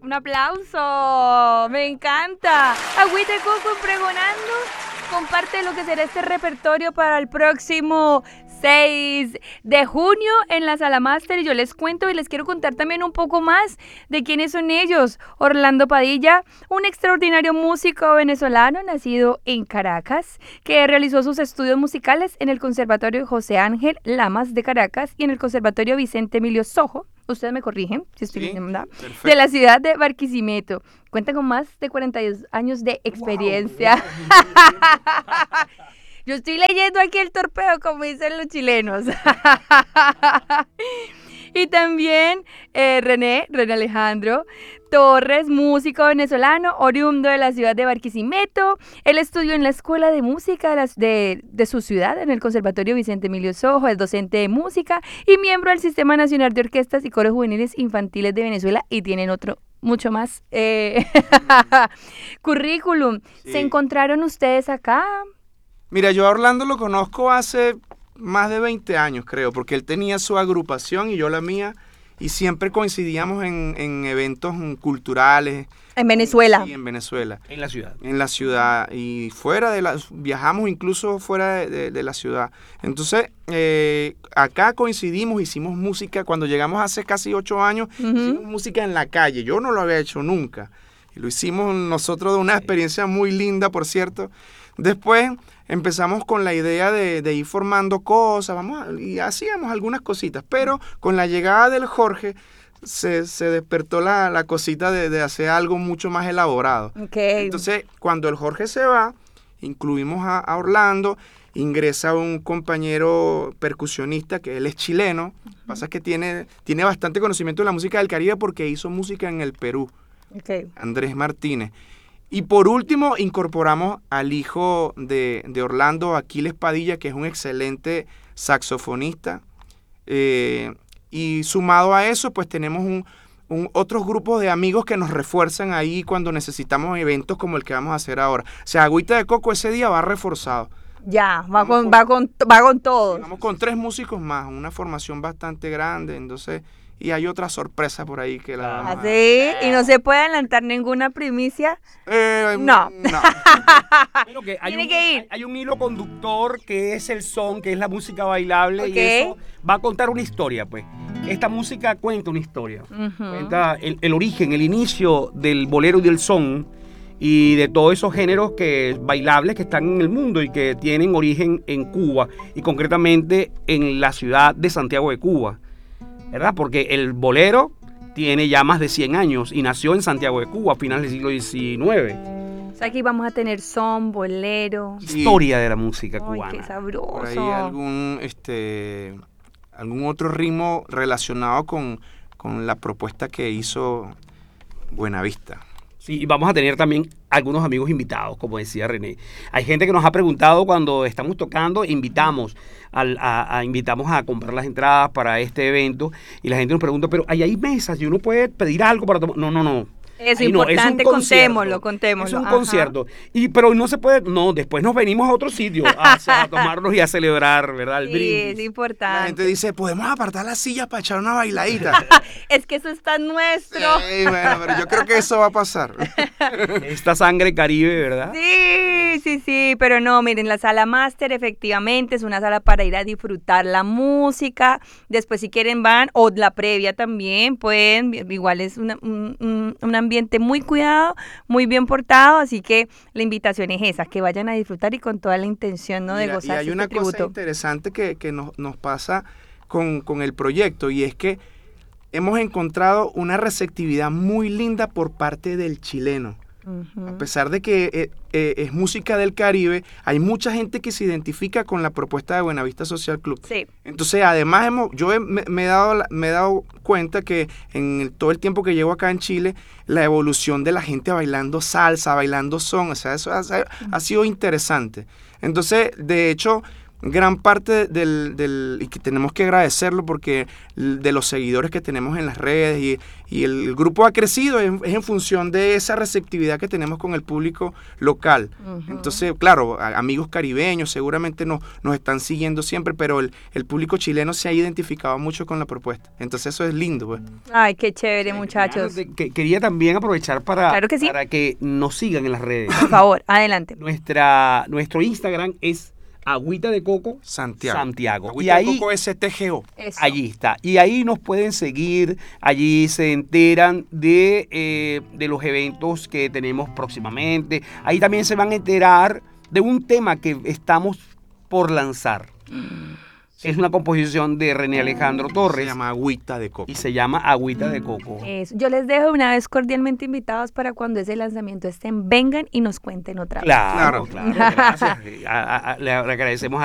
Un aplauso. Me encanta. Agüita de Coco pregonando. Comparte lo que será este repertorio para el próximo 6 de junio en la Sala Máster. Y yo les cuento y les quiero contar también un poco más de quiénes son ellos. Orlando Padilla, un extraordinario músico venezolano nacido en Caracas, que realizó sus estudios musicales en el Conservatorio José Ángel Lamas de Caracas y en el Conservatorio Vicente Emilio Sojo. Ustedes me corrigen si estoy bien, ¿verdad? De la ciudad de Barquisimeto. Cuenta con más de 42 años de experiencia. Wow. Yo estoy leyendo aquí el torpeo, como dicen los chilenos. Y también René Alejandro Torres, músico venezolano, oriundo de la ciudad de Barquisimeto. Él estudió en la Escuela de Música de su ciudad, en el Conservatorio Vicente Emilio Sojo, es docente de música y miembro del Sistema Nacional de Orquestas y Coros Juveniles Infantiles de Venezuela, y tienen otro mucho más currículum. Sí. ¿Se encontraron ustedes acá? Mira, yo a Orlando lo conozco hace más de 20 años, creo, porque él tenía su agrupación y yo la mía, y siempre coincidíamos en eventos culturales. ¿En Venezuela? Sí, en Venezuela. En la ciudad. En la ciudad, y viajamos incluso fuera de la ciudad. Entonces, acá coincidimos, hicimos música, cuando llegamos hace casi 8 años, hicimos música en la calle, yo no lo había hecho nunca, y lo hicimos nosotros de una experiencia muy linda, por cierto. Después empezamos con la idea de ir formando cosas, y hacíamos algunas cositas, pero con la llegada del Jorge se despertó la cosita de hacer algo mucho más elaborado. Okay. Entonces, cuando el Jorge se va, incluimos a Orlando, ingresa un compañero percusionista, que él es chileno, pasa que tiene bastante conocimiento de la música del Caribe porque hizo música en el Perú, Andrés Martínez. Y por último, incorporamos al hijo de Orlando, Aquiles Padilla, que es un excelente saxofonista. Y sumado a eso, pues tenemos otros grupos de amigos que nos refuerzan ahí cuando necesitamos eventos como el que vamos a hacer ahora. O sea, Agüita de Coco ese día va reforzado. Ya, va con todos. Vamos con 3 músicos más, una formación bastante grande, entonces... Y hay otra sorpresa por ahí que la vamos a... ¿Sí? ¿Y no se puede adelantar ninguna primicia? No. Pero que hay un hilo conductor que es el son, que es la música bailable, y eso va a contar una historia, pues. Esta música cuenta una historia. Cuenta el origen, el inicio del bolero y del son y de todos esos géneros bailables que están en el mundo y que tienen origen en Cuba y concretamente en la ciudad de Santiago de Cuba. ¿Verdad? Porque el bolero tiene ya más de 100 años y nació en Santiago de Cuba a finales del siglo XIX. O sea, aquí vamos a tener son, bolero. Historia de la música cubana. ¡Ay, qué sabroso! Por ahí algún otro ritmo relacionado con la propuesta que hizo Buenavista. Sí, y vamos a tener también algunos amigos invitados, como decía René. Hay gente que nos ha preguntado cuando estamos tocando, invitamos a comprar las entradas para este evento, y la gente nos pregunta, pero hay mesas y uno puede pedir algo para tomar. No. Eso es importante, contémoslo. Es un concierto. Pero no se puede, después nos venimos a otro sitio a tomarnos y a celebrar, ¿verdad? El brindis. Es importante. La gente dice, podemos apartar las sillas para echar una bailadita. Es que eso está nuestro. Sí, bueno, pero yo creo que eso va a pasar. Esta sangre caribe, ¿verdad? Sí, pero no, miren, la Sala Máster efectivamente es una sala para ir a disfrutar la música. Después, si quieren, van, o la previa también, pueden, igual es un ambiente muy cuidado, muy bien portado, así que la invitación es esa, que vayan a disfrutar y con toda la intención, ¿no? De gozar. Y hay una cosa interesante que nos pasa con el proyecto, y es que hemos encontrado una receptividad muy linda por parte del chileno. A pesar de que es música del Caribe, hay mucha gente que se identifica con la propuesta de Buenavista Social Club. Sí. Entonces, además, me he dado cuenta que en todo el tiempo que llevo acá en Chile, la evolución de la gente bailando salsa, bailando son, o sea, eso ha sido interesante. Entonces, de hecho, gran parte y que tenemos que agradecerlo porque de los seguidores que tenemos en las redes y el grupo ha crecido es en función de esa receptividad que tenemos con el público local. Entonces, claro, amigos caribeños seguramente nos están siguiendo siempre, pero el público chileno se ha identificado mucho con la propuesta. Entonces eso es lindo, pues. Ay, qué chévere, muchachos. Quería también aprovechar para que nos sigan en las redes. Por favor, adelante. Nuestro Instagram es Agüita de Coco Santiago. Agüita de Coco STGO. Allí está. Y ahí nos pueden seguir, allí se enteran de los eventos que tenemos próximamente. Ahí también se van a enterar de un tema que estamos por lanzar. Es una composición de René Alejandro Torres. Se llama Agüita de Coco. Y se llama Agüita de Coco. Eso. Yo les dejo una vez cordialmente invitados para cuando ese lanzamiento estén, vengan y nos cuenten otra vez. Claro. Gracias. Le agradecemos